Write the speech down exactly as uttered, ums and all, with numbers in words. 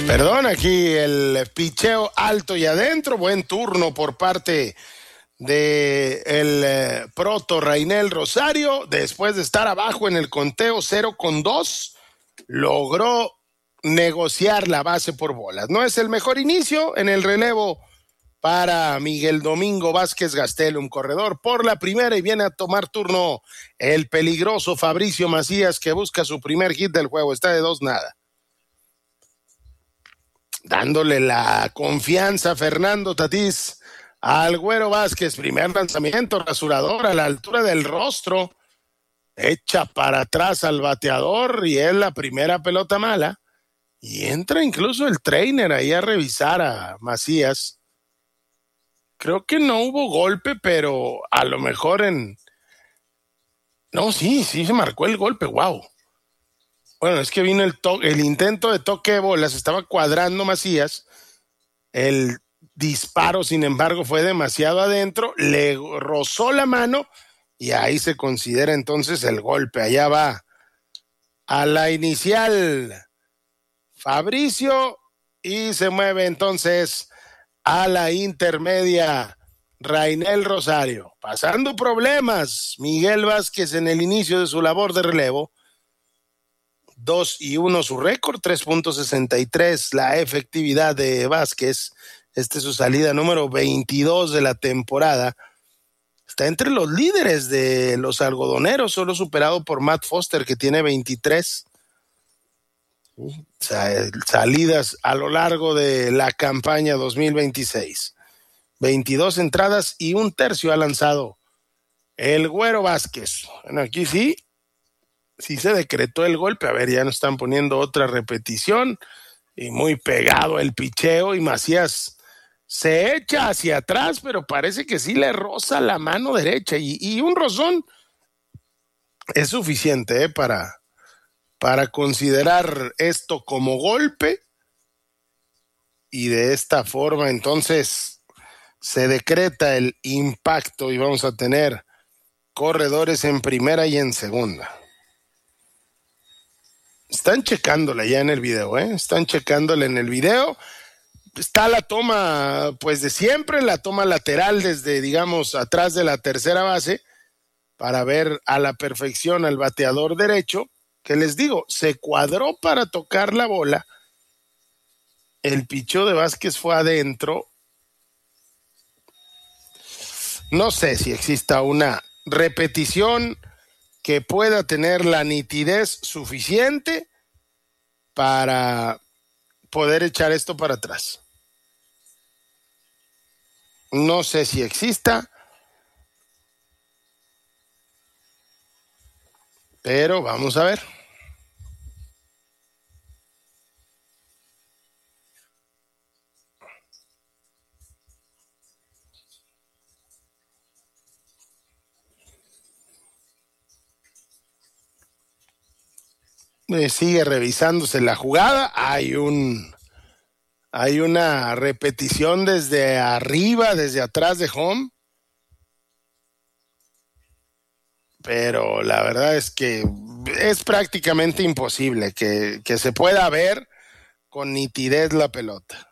Perdón, aquí el picheo alto y adentro. Buen turno por parte de el eh, proto Rainel Rosario. Después de estar abajo en el conteo cero con dos, logró negociar la base por bolas. No es el mejor inicio en el relevo para Miguel Domingo Vázquez Gastelum, corredor por la primera, y viene a tomar turno el peligroso Fabricio Macías, que busca su primer hit del juego. Está de dos nada. Dándole la confianza Fernando Tatís al Güero Vázquez. Primer lanzamiento, rasurador a la altura del rostro, echa para atrás al bateador y es la primera pelota mala. Y entra incluso el trainer ahí a revisar a Macías. Creo que no hubo golpe, pero a lo mejor en... No, sí, sí se marcó el golpe, wow. Bueno, es que vino el, to- el intento de toque de bolas, estaba cuadrando Macías, el disparo, sin embargo, fue demasiado adentro, le rozó la mano y ahí se considera entonces el golpe. Allá va a la inicial Fabricio y se mueve entonces a la intermedia Rainel Rosario. Pasando problemas, Miguel Vázquez en el inicio de su labor de relevo. dos y uno su récord, tres punto sesenta y tres la efectividad de Vázquez. Esta es su salida número veintidós de la temporada. Está entre los líderes de los algodoneros, solo superado por Matt Foster, que tiene veintitrés. O sea, salidas a lo largo de la campaña dos mil veintiséis. veintidós entradas y un tercio ha lanzado el Güero Vázquez. Bueno, aquí sí. Sí se decretó el golpe. A ver, ya nos están poniendo otra repetición y muy pegado el picheo y Macías se echa hacia atrás, pero parece que sí le roza la mano derecha y, y un rozón es suficiente ¿eh? para, para considerar esto como golpe, y de esta forma entonces se decreta el impacto y vamos a tener corredores en primera y en segunda. Están checándola ya en el video, ¿eh? Están checándola en el video. Está la toma, pues de siempre, la toma lateral desde, digamos, atrás de la tercera base, para ver a la perfección al bateador derecho, que les digo, se cuadró para tocar la bola. El picheo de Vázquez fue adentro. No sé si exista una repetición que pueda tener la nitidez suficiente para poder echar esto para atrás. No sé si exista, pero vamos a ver. Eh, sigue revisándose la jugada. Hay un, hay una repetición desde arriba, desde atrás de home. Pero la verdad es que es prácticamente imposible que, que se pueda ver con nitidez la pelota.